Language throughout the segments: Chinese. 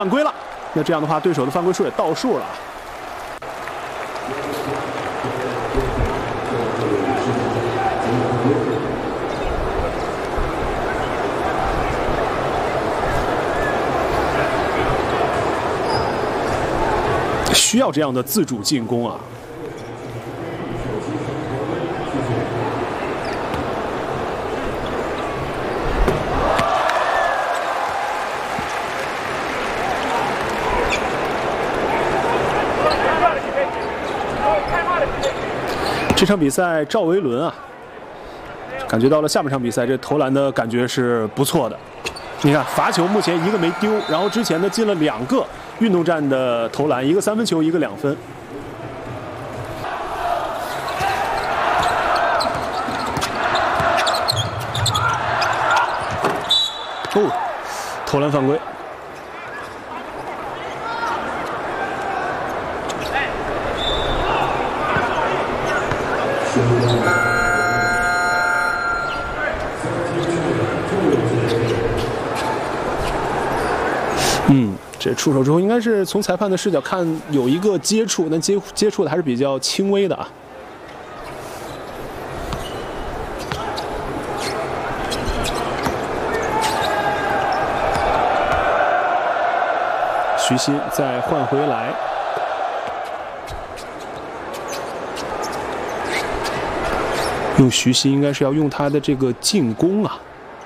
犯规了。那这样的话，对手的犯规数也倒数了。需要这样的自主进攻啊！这场比赛，赵维伦啊，感觉到了下半场比赛这投篮的感觉是不错的。你看罚球目前一个没丢，然后之前呢进了2个运动战的投篮，一个3分球，一个2分。哦，投篮犯规。这出手之后，应该是从裁判的视角看有一个接触，但接触的还是比较轻微的啊。徐新再换回来，用徐新应该是要用他的这个进攻啊。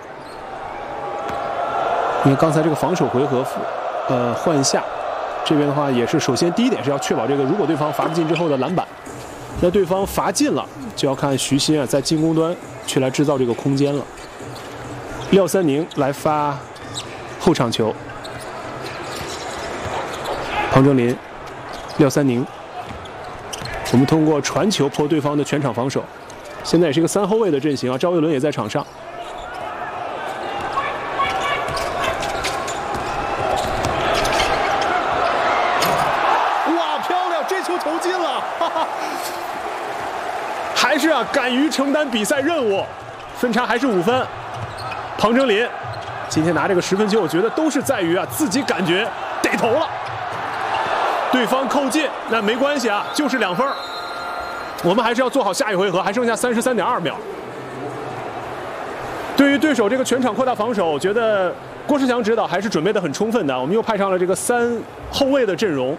你看刚才这个防守回合。换下，这边的话也是，首先第一点是要确保这个，如果对方罚不进之后的篮板，那对方罚进了，就要看徐新啊在进攻端去来制造这个空间了。廖三宁来发后场球，庞哲林、廖三宁，我们通过传球破对方的全场防守。现在也是一个3后卫的阵型啊，赵维伦也在场上。投进了，哈哈！还是啊，敢于承担比赛任务，分差还是5分。庞哲林今天拿这个10分球，我觉得都是在于啊自己感觉得投了，对方扣进那没关系啊，就是2分。我们还是要做好下一回合，还剩下33.2秒。对于对手这个全场扩大防守，我觉得郭士强指导还是准备得很充分的。我们又派上了这个3后卫的阵容。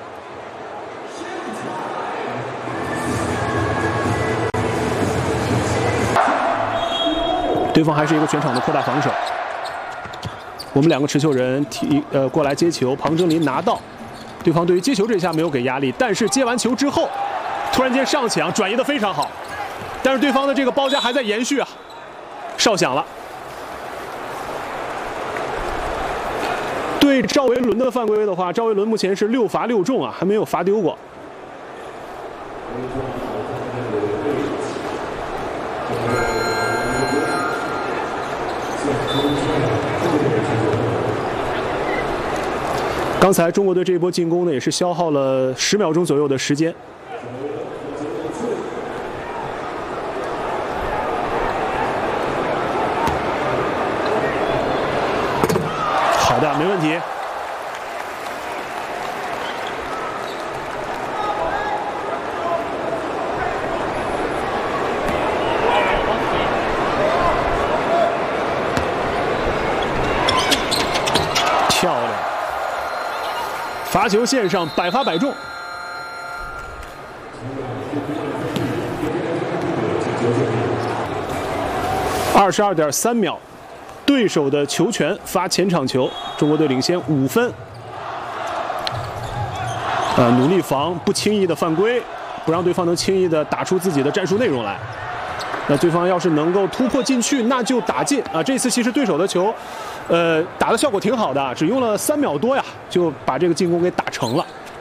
对方还是一个全场的扩大防守，我们2个持球人过来接球，庞哲林拿到，对方对于接球这一下没有给压力，但是接完球之后，突然间上抢转移的非常好，但是对方的这个包夹还在延续啊，哨响了。对赵维伦的犯规的话，赵维伦目前是6罚6中啊，还没有罚丢过。刚才中国队这一波进攻呢，也是消耗了10秒钟左右的时间。好的，没问题。漂亮。罚球线上100发100中。22.3秒，对手的球权发前场球，中国队领先5分。努力防，不轻易的犯规，不让对方能轻易的打出自己的战术内容来。那对方要是能够突破禁区，那就打进啊！这次其实对手的球，打的效果挺好的，只用了3秒多呀，就把这个进攻给打成了。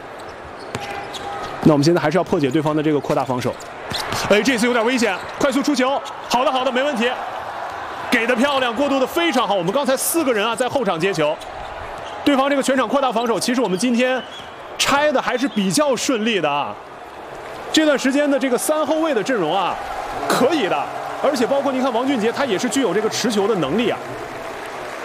那我们现在还是要破解对方的这个扩大防守。哎，这次有点危险，快速出球，好的好的，没问题，给的漂亮，过渡的非常好。我们刚才4个人啊在后场接球，对方这个全场扩大防守，其实我们今天拆的还是比较顺利的啊。这段时间的这个3后卫的阵容啊，可以的，而且包括您看王俊杰，他也是具有这个持球的能力啊。